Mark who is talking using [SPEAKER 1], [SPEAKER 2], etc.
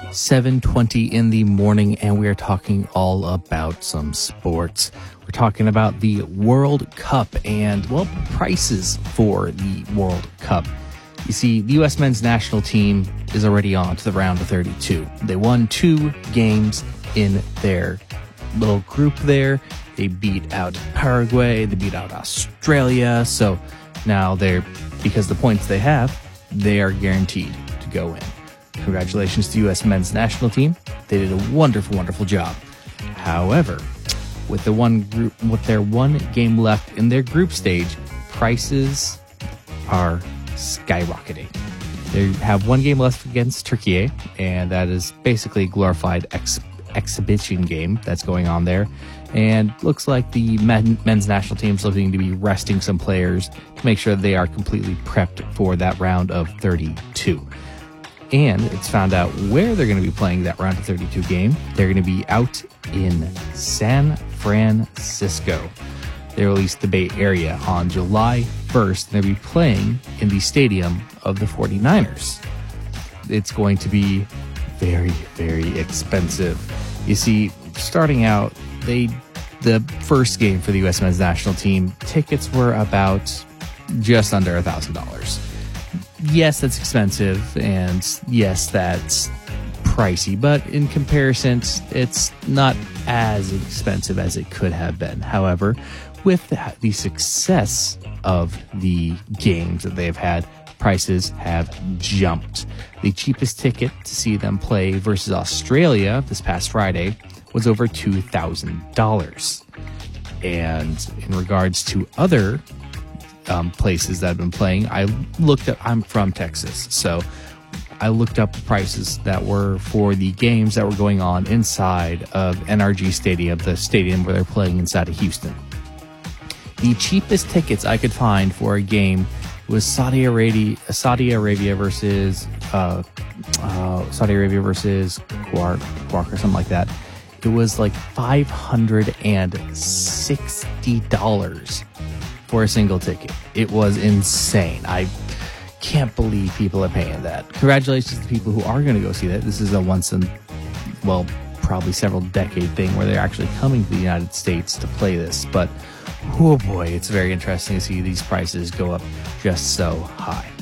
[SPEAKER 1] 7:20 in the morning, and we are talking all about some sports. We're talking about the World Cup and, well, prices for the World Cup. You see, the U.S. men's national team is already on to the round of 32. They won 2 games in their little group there. They beat out Paraguay, they beat out Australia, so now because the points they have, they are guaranteed to go in. Congratulations to the U.S. men's national team. They did a wonderful, wonderful job. However, with their one game left in their group stage, prices are skyrocketing. They have 1 game left against Turkey, and that is basically a glorified exhibition game that's going on there. And looks like the men's national team is looking to be resting some players to make sure they are completely prepped for that round of 32. And it's found out where they're going to be playing that round of 32 game. They're going to be out in San Francisco. They released the Bay Area on July 1st. They'll be playing in the stadium of the 49ers. It's going to be very, very expensive. You see, starting out, the first game for the U.S. men's national team, tickets were about just under $1,000. Yes, that's expensive, and yes, that's pricey, but in comparison, it's not as expensive as it could have been. However, with the success of the games that they've had, prices have jumped. The cheapest ticket to see them play versus Australia this past Friday was over $2,000. And in regards to other places that have been playing, I'm from Texas, so I looked up the prices that were for the games that were going on inside of NRG Stadium, the stadium where they're playing inside of Houston. The cheapest tickets I could find for a game was Saudi Arabia versus Quark or something like that. It was like $560 for a single ticket. It was insane. I can't believe people are paying that. Congratulations to the people who are going to go see that. This is a probably several decade thing where they're actually coming to the United States to play this. But, oh boy, it's very interesting to see these prices go up just so high.